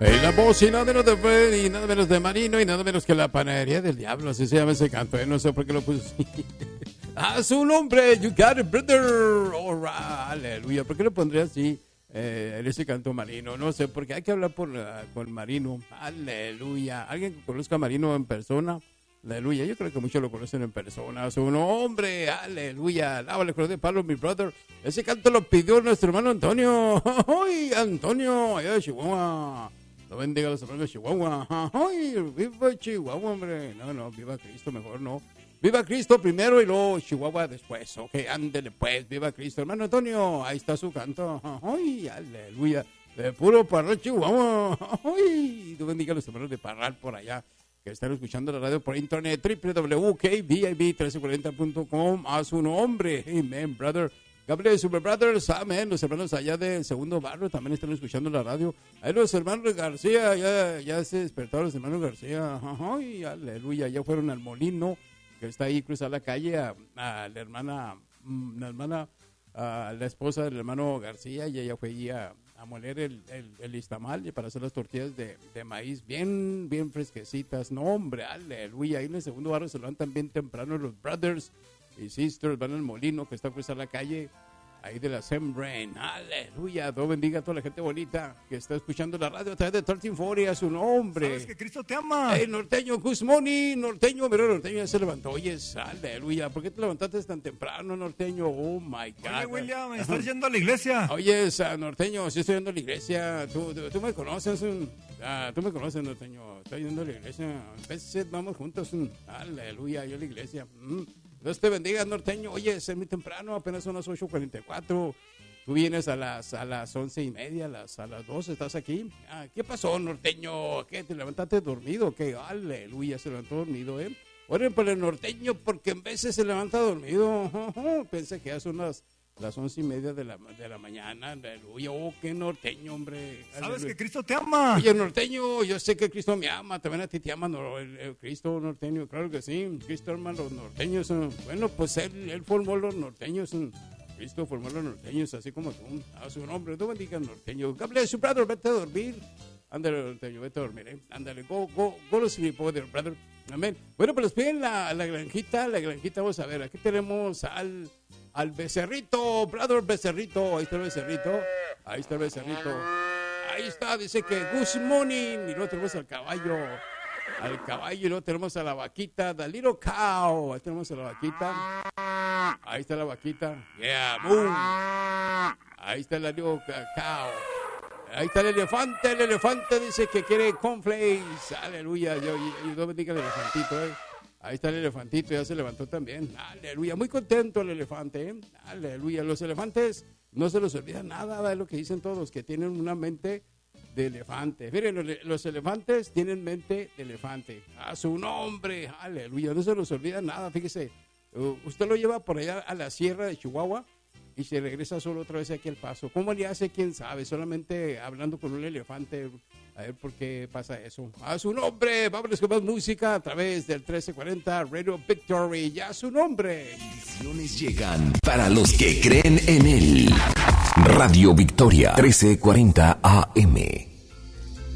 La voz y nada menos de Fred y nada menos de Marino y nada menos que la panadería del diablo, así se llama ese canto, no sé por qué lo puse así. A su nombre, you got it, brother. All right, aleluya. ¿Por qué lo pondría así en ese canto Marino? No sé, porque hay que hablar con Marino. Aleluya. ¿Alguien que conozca a Marino en persona? Aleluya. Yo creo que muchos lo conocen en persona. A su nombre, aleluya. Lávale con de palo, mi brother. Ese canto lo pidió nuestro hermano Antonio. ¡Ay, Antonio! Allá de Chihuahua. Lo bendiga a los hermanos de Chihuahua. ¡Ay, viva Chihuahua, hombre! No, viva Cristo, mejor no. Viva Cristo primero y luego Chihuahua después. Ok, ándele pues, viva Cristo. Hermano Antonio, ahí está su canto. ¡Ay, aleluya! De puro Parral, Chihuahua. ¡Ay! Dios bendiga a los hermanos de Parral por allá, que están escuchando la radio por internet, www.kbib1340.com. A su nombre. Amen, brother. Gabriel Super Brothers, amén. Los hermanos allá del segundo barrio también están escuchando la radio. Ahí los hermanos García, ya se despertaron los hermanos García. Ay, aleluya, ya fueron al molino, que está ahí cruzar la calle, a la hermana, a la esposa del hermano García, y ella fue allí a moler el istamal para hacer las tortillas de maíz bien fresquecitas. No, hombre, aleluya. Ahí en el segundo barrio se levantan bien temprano los brothers y sisters, van al molino que está a cruzar la calle ahí de la Sembrain. Aleluya. Dios bendiga a toda la gente bonita que está escuchando la radio a través de 1340. A su nombre. Sabes que Cristo te ama. Hey, norteño, good morning, norteño. Mira, norteño ya se levantó. Oye, aleluya. ¿Por qué te levantaste tan temprano, norteño? Oh my God. Oye, William, ¿estás yendo a la iglesia? Oye, norteño, sí estoy yendo a la iglesia. Tú me conoces. Tú me conoces, norteño. Estoy yendo a la iglesia. A veces vamos juntos. Aleluya, yo a la iglesia. Dios te bendiga, norteño. Oye, es muy temprano, apenas son las 8:44. Tú vienes a las 11:30, a las 12, ¿estás aquí? ¿Qué pasó, norteño? ¿Qué, te levantaste dormido? ¿Qué? Aleluya, se levantó dormido, ¿eh? Oren por el norteño, porque en veces se levanta dormido. Pensé que ya son las 11:30 de la mañana. Aleluya. Oh, qué norteño, hombre. Sabes que Cristo te ama. Oye, norteño, yo sé que Cristo me ama. También a ti te ama el Cristo norteño. Claro que sí. Cristo ama los norteños. Bueno, pues él formó los norteños. Cristo formó los norteños, así como tú. A su nombre, tú bendiga al norteño. God bless you, brother. Vete a dormir. Ándale, norteño, vete a dormir, Ándale, go to sleep, brother. Amén. Bueno, pues piden la granjita. Vamos a ver, aquí tenemos al becerrito, brother becerrito. Ahí está el becerrito. Ahí está, dice que good morning. Y luego tenemos al caballo, y luego tenemos a la vaquita, the little cow. Ahí tenemos a la vaquita. Ahí está la vaquita. Yeah, boom. Ahí está el little cow. Ahí está el elefante dice que quiere cornflakes. Aleluya, yo bendiga al elefantito, Ahí está el elefantito, ya se levantó también. Aleluya, muy contento el elefante, Aleluya, los elefantes no se les olvida nada de lo que dicen todos, que tienen una mente de elefante. Miren, los elefantes tienen mente de elefante. A su nombre, aleluya, no se les olvida nada. Fíjese, usted lo lleva por allá a la sierra de Chihuahua y se regresa solo otra vez aquí al Paso. ¿Cómo le hace? ¿Quién sabe? Solamente hablando con un elefante. A ver por qué pasa eso. A su nombre, vámonos con más música a través del 1340 Radio Victory. Ya a su nombre. Bendiciones llegan para los que creen en él. Radio Victoria 1340 AM.